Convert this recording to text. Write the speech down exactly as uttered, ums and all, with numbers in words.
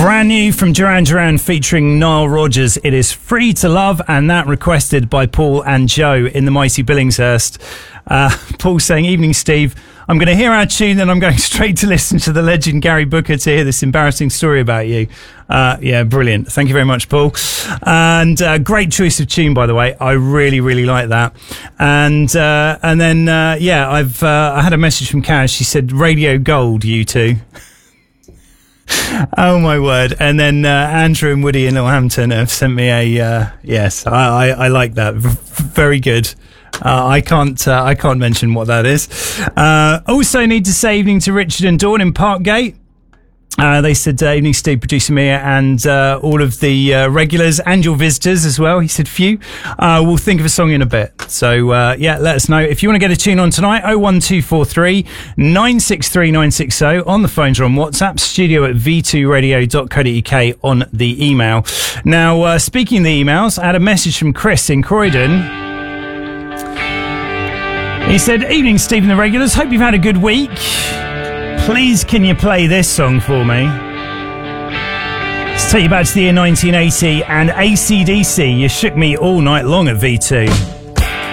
Brand new from Duran Duran featuring Nile Rodgers. It is Free to Love, and that requested by Paul and Joe in the mighty Billingshurst. Uh, Paul saying, "Evening, Steve. I'm going to hear our tune, and I'm going straight to listen to the legend Gary Booker to hear this embarrassing story about you." Uh, yeah, brilliant. Thank you very much, Paul. And uh, great choice of tune, by the way. I really, really like that. And uh, and then uh, yeah, I've uh, I had a message from Kaz. She said, "Radio Gold, you two." Oh my word. And then uh, Andrew and Woody in Littlehampton have sent me a uh, yes, I, I, I like that. V- very good. Uh, I can't uh, I can't mention what that is. Uh, also need to say evening to Richard and Dawn in Parkgate. Uh, they said, uh, "Evening, Steve, producer Mia, and uh, all of the uh, regulars and your visitors as well." He said, "Few. Uh, we'll think of a song in a bit." So, uh, yeah, let us know. If you want to get a tune on tonight, oh one two four three, nine six three nine six oh on the phones or on WhatsApp, studio at v two radio dot co dot uk on the email. Now, uh, speaking of the emails, I had a message from Chris in Croydon. He said, "Evening, Steve and the regulars. Hope you've had a good week. Please, can you play this song for me? Let's take you back to the year nineteen eighty and A C D C. You shook me all night long at V two."